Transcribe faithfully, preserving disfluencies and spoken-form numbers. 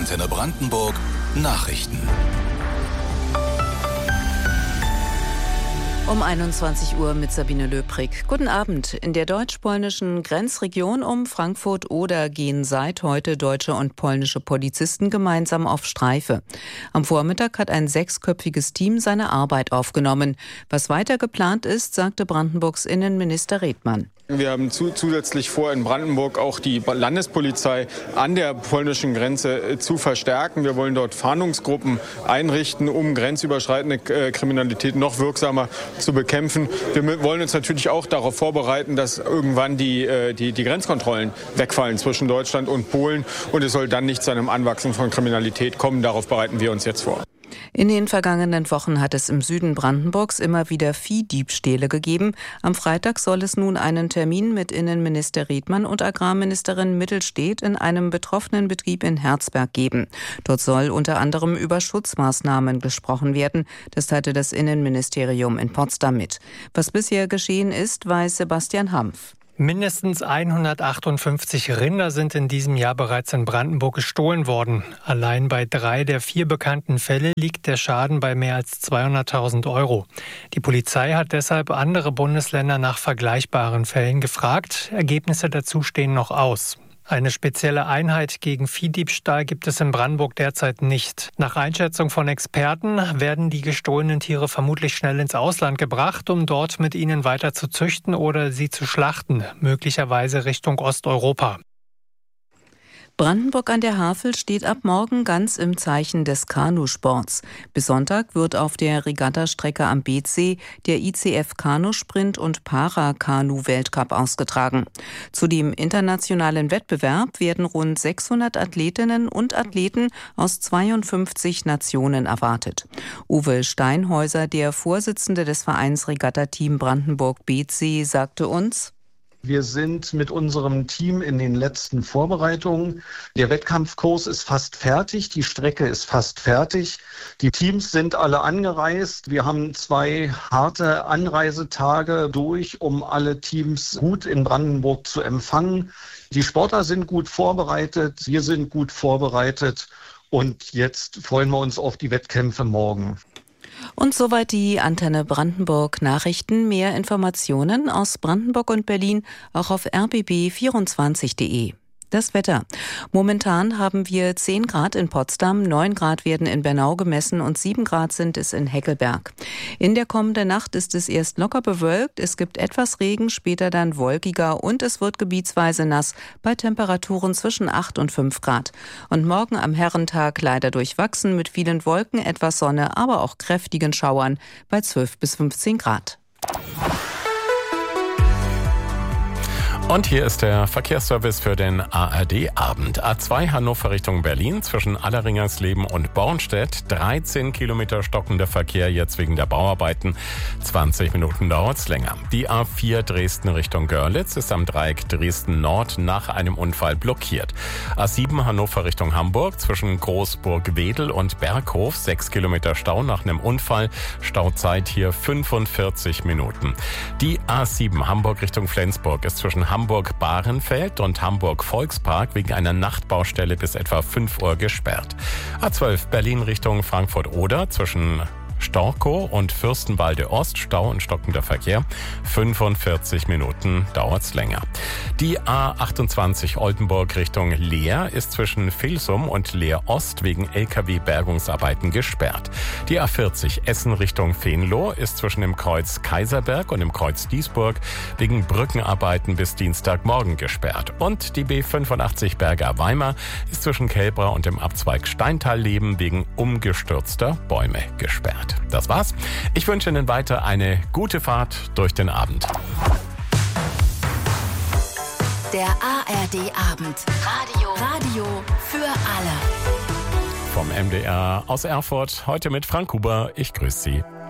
Antenne Brandenburg Nachrichten. Um einundzwanzig Uhr mit Sabine Löbrig. Guten Abend. In der deutsch-polnischen Grenzregion um Frankfurt-Oder gehen seit heute deutsche und polnische Polizisten gemeinsam auf Streife. Am Vormittag hat ein sechsköpfiges Team seine Arbeit aufgenommen. Was weiter geplant ist, sagte Brandenburgs Innenminister Redmann. Wir haben zu, zusätzlich vor, in Brandenburg auch die Landespolizei an der polnischen Grenze äh, zu verstärken. Wir wollen dort Fahndungsgruppen einrichten, um grenzüberschreitende äh, Kriminalität noch wirksamer zu bekämpfen. Wir wollen uns natürlich auch darauf vorbereiten, dass irgendwann die, äh, die, die Grenzkontrollen wegfallen zwischen Deutschland und Polen. Und es soll dann nicht zu einem Anwachsen von Kriminalität kommen. Darauf bereiten wir uns jetzt vor. In den vergangenen Wochen hat es im Süden Brandenburgs immer wieder Viehdiebstähle gegeben. Am Freitag soll es nun einen Termin mit Innenminister Redmann und Agrarministerin Mittelstedt in einem betroffenen Betrieb in Herzberg geben. Dort soll unter anderem über Schutzmaßnahmen gesprochen werden. Das teilte das Innenministerium in Potsdam mit. Was bisher geschehen ist, weiß Sebastian Hampf. Mindestens hundertachtundfünfzig Rinder sind in diesem Jahr bereits in Brandenburg gestohlen worden. Allein bei drei der vier bekannten Fälle liegt der Schaden bei mehr als zweihunderttausend Euro. Die Polizei hat deshalb andere Bundesländer nach vergleichbaren Fällen gefragt. Ergebnisse dazu stehen noch aus. Eine spezielle Einheit gegen Viehdiebstahl gibt es in Brandenburg derzeit nicht. Nach Einschätzung von Experten werden die gestohlenen Tiere vermutlich schnell ins Ausland gebracht, um dort mit ihnen weiter zu züchten oder sie zu schlachten, möglicherweise Richtung Osteuropa. Brandenburg an der Havel steht ab morgen ganz im Zeichen des Kanusports. Bis Sonntag wird auf der Regattastrecke am Beetsee der I C F Kanusprint und Para-Kanu-Weltcup ausgetragen. Zu dem internationalen Wettbewerb werden rund sechshundert Athletinnen und Athleten aus zweiundfünfzig Nationen erwartet. Uwe Steinhäuser, der Vorsitzende des Vereins Regatta-Team Brandenburg-Beetsee, sagte uns: Wir sind mit unserem Team in den letzten Vorbereitungen. Der Wettkampfkurs ist fast fertig, die Strecke ist fast fertig. Die Teams sind alle angereist. Wir haben zwei harte Anreisetage durch, um alle Teams gut in Brandenburg zu empfangen. Die Sportler sind gut vorbereitet, wir sind gut vorbereitet und jetzt freuen wir uns auf die Wettkämpfe morgen. Und soweit die Antenne Brandenburg Nachrichten. Mehr Informationen aus Brandenburg und Berlin auch auf r b b vierundzwanzig punkt de. Das Wetter. Momentan haben wir zehn Grad in Potsdam, neun Grad werden in Bernau gemessen und sieben Grad sind es in Heckelberg. In der kommenden Nacht ist es erst locker bewölkt, es gibt etwas Regen, später dann wolkiger und es wird gebietsweise nass bei Temperaturen zwischen acht und fünf Grad. Und morgen am Herrentag leider durchwachsen mit vielen Wolken, etwas Sonne, aber auch kräftigen Schauern bei zwölf bis fünfzehn Grad. Und hier ist der Verkehrsservice für den A R D-Abend. A zwei Hannover Richtung Berlin zwischen Alleringersleben und Bornstedt. dreizehn Kilometer stockender Verkehr jetzt wegen der Bauarbeiten. zwanzig Minuten dauert's länger. Die A vier Dresden Richtung Görlitz ist am Dreieck Dresden Nord nach einem Unfall blockiert. A sieben Hannover Richtung Hamburg zwischen Großburg-Wedel und Berghof. sechs Kilometer Stau nach einem Unfall. Stauzeit hier fünfundvierzig Minuten. Die A sieben Hamburg Richtung Flensburg ist zwischen Hamburg-Bahrenfeld und Hamburg-Volkspark wegen einer Nachtbaustelle bis etwa fünf Uhr gesperrt. A zwölf Berlin Richtung Frankfurt-Oder zwischen Storkow und Fürstenwalde Ost, Stau und stockender Verkehr. fünfundvierzig Minuten dauert's länger. Die A achtundzwanzig Oldenburg Richtung Leer ist zwischen Vilsum und Leer Ost wegen L K W-Bergungsarbeiten gesperrt. Die A vierzig Essen Richtung Venlo ist zwischen dem Kreuz Kaiserberg und dem Kreuz Diesburg wegen Brückenarbeiten bis Dienstagmorgen gesperrt. Und die B fünfundachtzig Berger Weimar ist zwischen Kelbra und dem Abzweig Steintal-Leben wegen umgestürzter Bäume gesperrt. Das war's. Ich wünsche Ihnen weiter eine gute Fahrt durch den Abend. Der A R D-Abend. Radio. Radio für alle. Vom M D R aus Erfurt, heute mit Frank Huber. Ich grüße Sie.